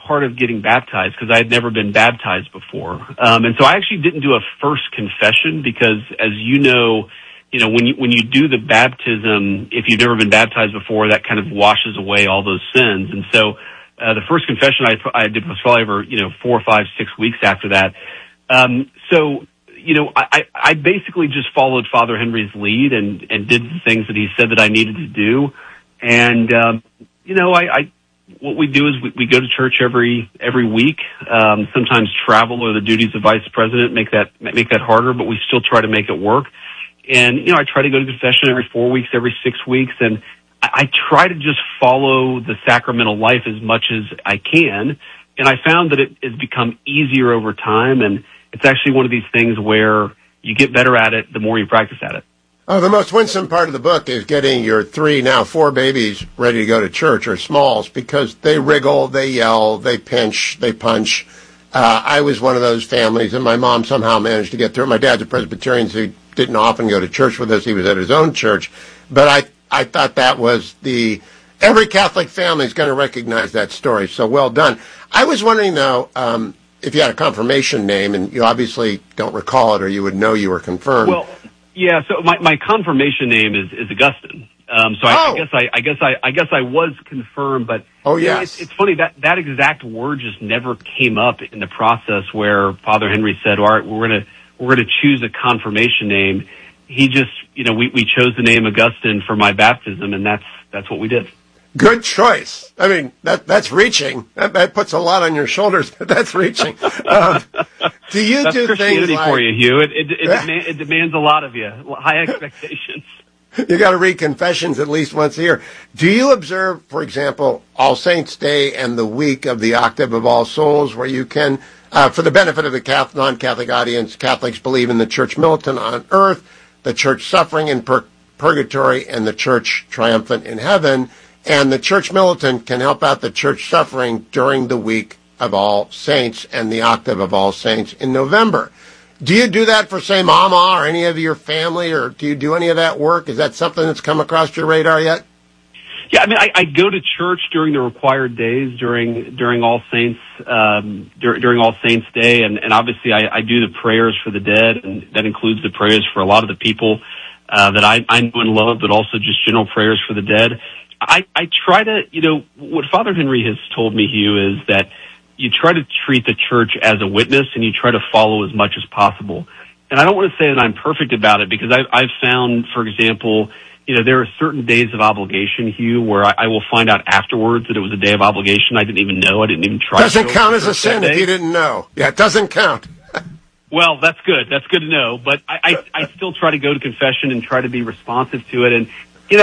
part of getting baptized because I had never been baptized before. And so I actually didn't do a first confession because, as you know, when you do the baptism, if you've never been baptized before, that kind of washes away all those sins. And so the first confession I did was probably over, 4, 5, 6 weeks after that. I basically just followed Father Henry's lead and did the things that he said that I needed to do. And, what we do is we go to church every week. Sometimes travel or the duties of vice president make that harder, but we still try to make it work. And, I try to go to confession every 4 weeks, every 6 weeks. And I try to just follow the sacramental life as much as I can. And I found that it has become easier over time. And it's actually one of these things where you get better at it the more you practice at it. Oh, the most winsome part of the book is getting your 3, now 4 babies ready to go to church, or smalls, because they wriggle, they yell, they pinch, they punch. I was one of those families, and my mom somehow managed to get through. My dad's a Presbyterian, so he didn't often go to church with us. He was at his own church. But I thought that was every Catholic family is going to recognize that story. So well done. I was wondering, though, if you had a confirmation name, and you obviously don't recall it, or you would know you were confirmed. Well, yeah. So my confirmation name is Augustine. I guess I was confirmed, but yes, it's funny that exact word just never came up in the process where Father Henry said, "All right, we're gonna choose a confirmation name." He just, we chose the name Augustine for my baptism, and that's what we did. Good choice. I mean, that's reaching. That puts a lot on your shoulders, but that's reaching. Do you that's do Christianity things like, for you, Hugh? It demands a lot of you. High expectations. You got to read confessions at least once a year. Do you observe, for example, All Saints' Day and the week of the Octave of All Souls, where you can, for the benefit of the non-Catholic audience, Catholics believe in the Church militant on earth, the Church suffering in purgatory, and the Church triumphant in heaven. And the Church militant can help out the Church suffering during the week of All Saints and the Octave of All Saints in November. Do you do that for, say, Mama or any of your family, or do you do any of that work? Is that something that's come across your radar yet? Yeah, I mean, I go to church during the required days, during All Saints, during All Saints Day, and obviously I do the prayers for the dead, and that includes the prayers for a lot of the people that I know and love, but also just general prayers for the dead. I try to, what Father Henry has told me, Hugh, is that you try to treat the church as a witness, and you try to follow as much as possible. And I don't want to say that I'm perfect about it, because I've found, for example, there are certain days of obligation, Hugh, where I will find out afterwards that it was a day of obligation. I didn't even know. I didn't even try. Doesn't count as a sin if you didn't know. Yeah, it doesn't count. Well, that's good. That's good to know. But I still try to go to confession and try to be responsive to it. And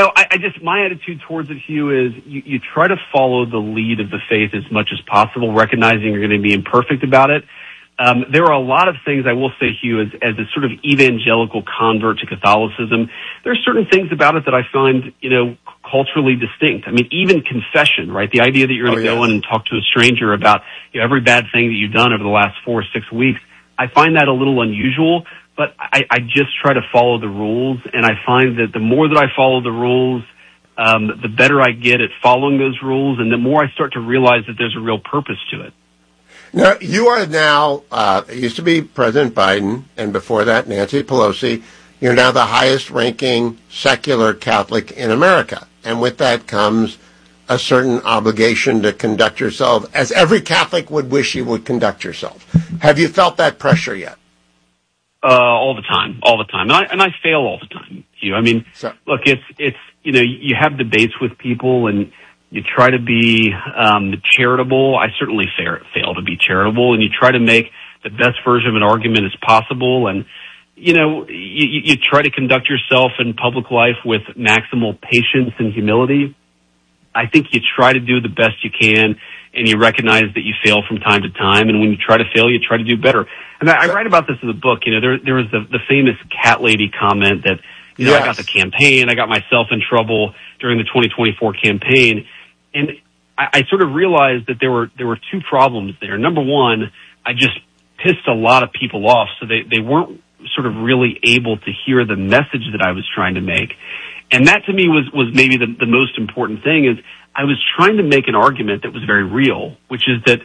my attitude towards it, Hugh, is you try to follow the lead of the faith as much as possible, recognizing you're going to be imperfect about it. There are a lot of things, I will say, Hugh, as a sort of evangelical convert to Catholicism, there are certain things about it that I find, culturally distinct. I mean, even confession, right? The idea that you're going to go in and talk to a stranger about every bad thing that you've done over the last 4 or 6 weeks, I find that a little unusual. But I just try to follow the rules, and I find that the more that I follow the rules, the better I get at following those rules, and the more I start to realize that there's a real purpose to it. Now, you are now, it used to be President Biden, and before that, Nancy Pelosi. You're now the highest-ranking secular Catholic in America, and with that comes a certain obligation to conduct yourself as every Catholic would wish you would conduct yourself. Have you felt that pressure yet? All the time. And I fail all the time, Hugh. I mean, look, it's you have debates with people and you try to be charitable. I certainly fail to be charitable, and you try to make the best version of an argument as possible. And, you try to conduct yourself in public life with maximal patience and humility. I think you try to do the best you can, and you recognize that you fail from time to time. And when you try to fail, you try to do better. And I write about this in the book. There was the famous cat lady comment that, I got the campaign, I got myself in trouble during the 2024 campaign. And I sort of realized that there were 2 problems there. Number one, I just pissed a lot of people off, so they weren't sort of really able to hear the message that I was trying to make. And that to me was maybe the most important thing, is I was trying to make an argument that was very real, which is that